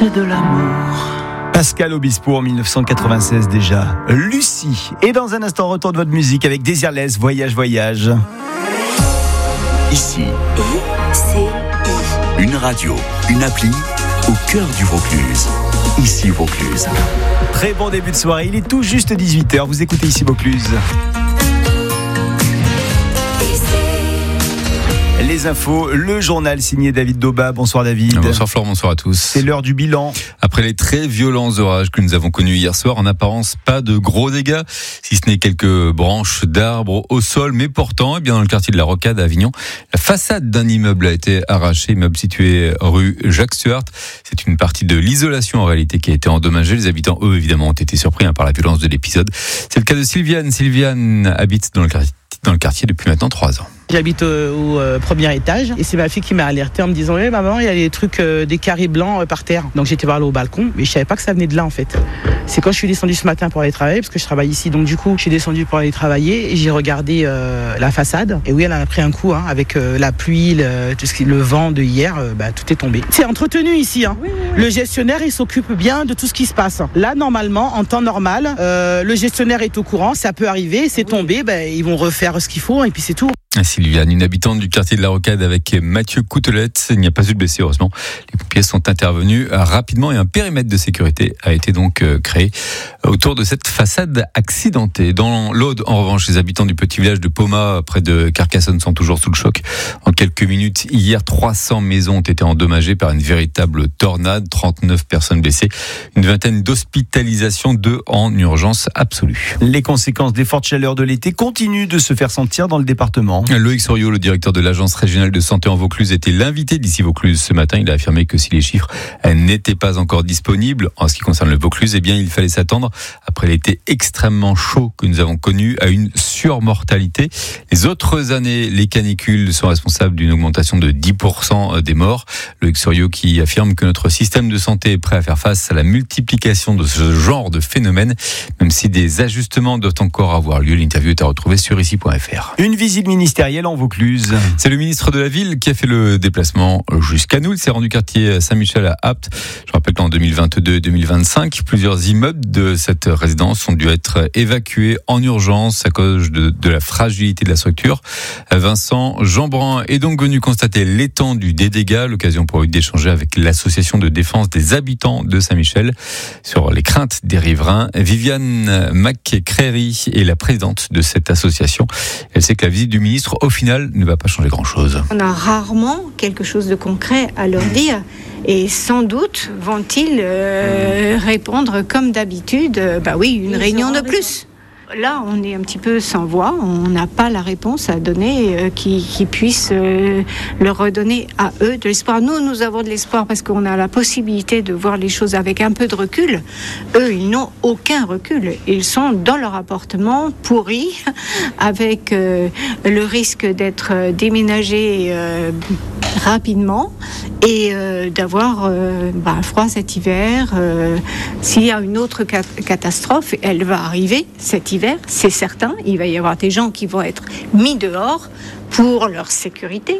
c'est de l'amour. Pascal Obispo en 1996 déjà. Lucie. Et dans un instant, retour de votre musique avec Désirless, Voyage, Voyage. Ici, une radio, une appli au cœur du Vaucluse. Ici Vaucluse. Très bon début de soirée, il est tout juste 18h. Vous écoutez Ici Vaucluse. Les infos, le journal signé David Dauba. Bonsoir David. Bonsoir Florent, bonsoir à tous. C'est l'heure du bilan. Après les très violents orages que nous avons connus hier soir, en apparence pas de gros dégâts, si ce n'est quelques branches d'arbres au sol, mais pourtant, dans le quartier de la Rocade à Avignon, la façade d'un immeuble a été arrachée, immeuble situé rue Jacques Stuart. C'est une partie de l'isolation en réalité qui a été endommagée. Les habitants, eux, évidemment, ont été surpris par la violence de l'épisode. C'est le cas de Sylviane. Sylviane habite dans le quartier depuis maintenant 3 ans. J'habite au premier étage et c'est ma fille qui m'a alertée en me disant hey, maman, il y a des trucs, des carrés blancs par terre. Donc j'étais voir là au balcon, mais je savais pas que ça venait de là en fait. C'est quand je suis descendue ce matin pour aller travailler, parce que je travaille ici, donc du coup je suis descendue pour aller travailler et j'ai regardé la façade. Et oui, elle en a pris un coup avec la pluie, le vent de hier, tout est tombé. C'est entretenu ici. Oui. Le gestionnaire il s'occupe bien de tout ce qui se passe. Là normalement, en temps normal, le gestionnaire est au courant, ça peut arriver, c'est tombé, ils vont refaire ce qu'il faut et puis c'est tout. Sylviane, une habitante du quartier de la Rocade avec Mathieu Coutelette. Il n'y a pas eu de blessés, heureusement. Les pompiers sont intervenus rapidement et un périmètre de sécurité a été donc créé autour de cette façade accidentée. Dans l'Aude, en revanche, les habitants du petit village de Poma, près de Carcassonne, sont toujours sous le choc. En quelques minutes, hier, 300 maisons ont été endommagées par une véritable tornade, 39 personnes blessées, une vingtaine d'hospitalisations, 2 en urgence absolue. Les conséquences des fortes chaleurs de l'été continuent de se faire sentir dans le département. Loïc Soriot, le directeur de l'Agence régionale de santé en Vaucluse, était l'invité d'Ici Vaucluse ce matin. Il a affirmé que si les chiffres n'étaient pas encore disponibles en ce qui concerne le Vaucluse, il fallait s'attendre, après l'été extrêmement chaud que nous avons connu, à une surmortalité. Les autres années, les canicules sont responsables d'une augmentation de 10% des morts. Loïc Soriot qui affirme que notre système de santé est prêt à faire face à la multiplication de ce genre de phénomène, même si des ajustements doivent encore avoir lieu. L'interview est à retrouver sur ici.fr. Une visite ministérielle en Vaucluse. C'est le ministre de la Ville qui a fait le déplacement jusqu'à nous. Il s'est rendu quartier Saint-Michel à Apt. Je rappelle qu'en 2022 et 2025, plusieurs immeubles de cette résidence ont dû être évacués en urgence à cause de la fragilité de la structure. Vincent Jeanbrun est donc venu constater l'étendue des dégâts. L'occasion pour lui d'échanger avec l'association de défense des habitants de Saint-Michel sur les craintes des riverains. Viviane McCreary est la présidente de cette association. Elle sait que la visite du ministre, au final, ne va pas changer grand-chose. On a rarement quelque chose de concret à leur dire. Et sans doute vont-ils répondre comme d'habitude, une réunion de plus. Là, on est un petit peu sans voix, on n'a pas la réponse à donner qui puisse leur redonner à eux de l'espoir. Nous avons de l'espoir parce qu'on a la possibilité de voir les choses avec un peu de recul. Eux, ils n'ont aucun recul. Ils sont dans leur appartement pourri, avec le risque d'être déménagés rapidement et d'avoir froid cet hiver. S'il y a une autre catastrophe, elle va arriver cet hiver, c'est certain. Il va y avoir des gens qui vont être mis dehors pour leur sécurité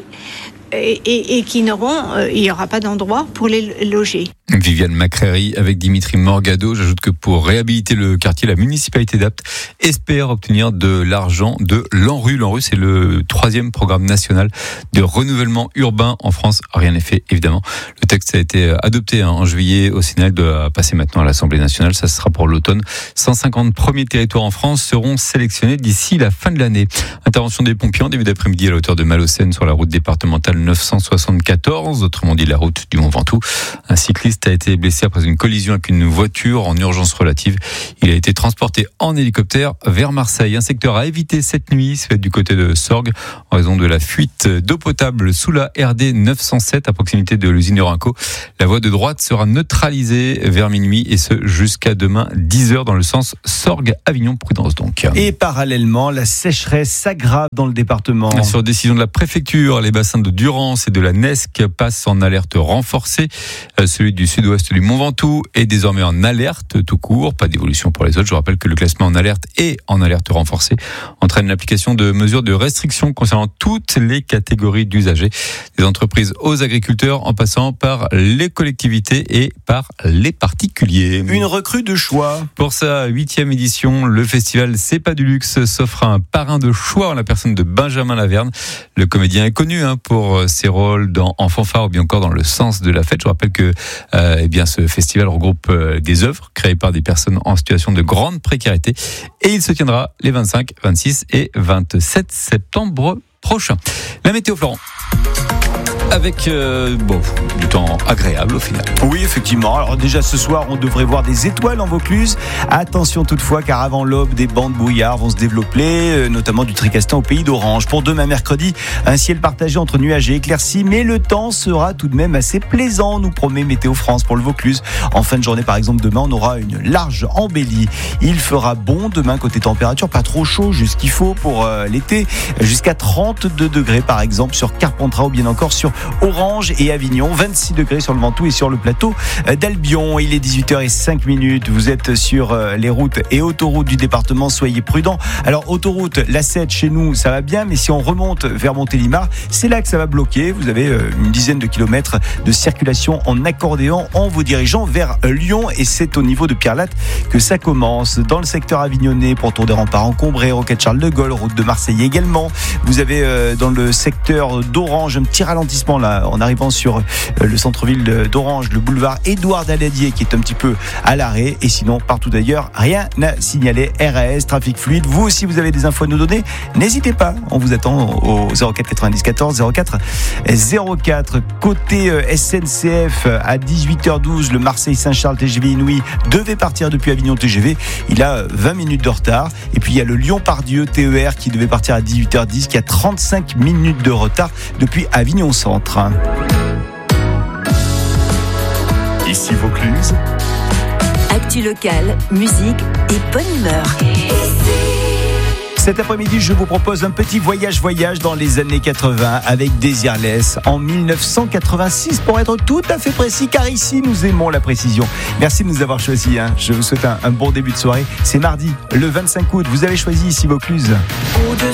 et qui n'auront, il n'y aura pas d'endroit pour les loger. Viviane McCreary avec Dimitri Morgado. J'ajoute que pour réhabiliter le quartier, la municipalité d'Apt espère obtenir de l'argent de l'ANRU. L'ANRU, c'est le 3e programme national de renouvellement urbain en France. Rien n'est fait, évidemment. Le texte a été adopté en juillet au Sénat. Il doit passer maintenant à l'Assemblée nationale. Ça sera pour l'automne. 150 premiers territoires en France seront sélectionnés d'ici la fin de l'année. Intervention des pompiers en début d'après-midi à la hauteur de Malaucène sur la route départementale 974, autrement dit la route du Mont Ventoux. Un cycliste a été blessé après une collision avec une voiture en urgence relative. Il a été transporté en hélicoptère vers Marseille. Un secteur à éviter cette nuit, c'est du côté de Sorgues, en raison de la fuite d'eau potable sous la RD 907 à proximité de l'usine Urenco. La voie de droite sera neutralisée vers minuit et ce jusqu'à demain 10h dans le sens Sorgues-Avignon. Prudence donc. Et parallèlement, la sécheresse s'aggrave dans le département. Sur décision de la préfecture, les bassins de Durance et de la Nesque passent en alerte renforcée. Celui du du sud-ouest du Mont Ventoux est désormais en alerte tout court. Pas d'évolution pour les autres. Je vous rappelle que le classement en alerte et en alerte renforcée entraîne l'application de mesures de restriction concernant toutes les catégories d'usagers, des entreprises aux agriculteurs en passant par les collectivités et par les particuliers. Une recrue de choix. Pour sa 8e édition, le festival C'est pas du luxe s'offre un parrain de choix en la personne de Benjamin Laverne. Le comédien est connu pour ses rôles en fanfare ou bien encore dans Le Sens de la fête. Je rappelle que ce festival regroupe des œuvres créées par des personnes en situation de grande précarité et il se tiendra les 25, 26 et 27 septembre prochains. La météo, Florent. Avec du temps agréable au final. Oui, effectivement. Alors déjà ce soir, on devrait voir des étoiles en Vaucluse. Attention toutefois, car avant l'aube, des bancs de brouillard vont se développer, notamment du Tricastin au pays d'Orange. Pour demain mercredi, un ciel partagé entre nuages et éclaircies, mais le temps sera tout de même assez plaisant, nous promet Météo France pour le Vaucluse. En fin de journée, par exemple, demain, on aura une large embellie. Il fera bon demain côté température, pas trop chaud, juste ce qu'il faut pour l'été, jusqu'à 32 degrés par exemple sur Carpentras ou bien encore sur Orange et Avignon, 26 degrés sur le Ventoux et sur le plateau d'Albion. Il est 18h05, vous êtes sur les routes et autoroutes du département, soyez prudents. Alors autoroute, la 7 chez nous ça va bien, mais si on remonte vers Montélimar, c'est là que ça va bloquer. Vous avez une dizaine de kilomètres de circulation en accordéon en vous dirigeant vers Lyon et c'est au niveau de Pierrelatte que ça commence. Dans le secteur avignonnais, pour Tour des Remparts encombré, Roquette Charles de Gaulle, route de Marseille également. Vous avez dans le secteur d'Orange un petit ralentissement là, en arrivant sur le centre-ville d'Orange, le boulevard Édouard Daladier qui est un petit peu à l'arrêt et sinon partout d'ailleurs, rien à signaler. RAS, trafic fluide. Vous aussi vous avez des infos à nous donner, n'hésitez pas, on vous attend au 04 90 14 04 04. Côté SNCF à 18h12, le Marseille-Saint-Charles TGV Inouï devait partir depuis Avignon TGV, il a 20 minutes de retard et puis il y a le Lyon-Pardieu TER qui devait partir à 18h10 qui a 35 minutes de retard depuis Avignon Centre. Ici Vaucluse. Actu locale, musique et bonne humeur. Cet après-midi, je vous propose un petit voyage dans les années 80 avec Desireless en 1986 pour être tout à fait précis, car ici nous aimons la précision. Merci de nous avoir choisis. Je vous souhaite un bon début de soirée. C'est mardi, le 25 août. Vous avez choisi ici Vaucluse. Au-dessus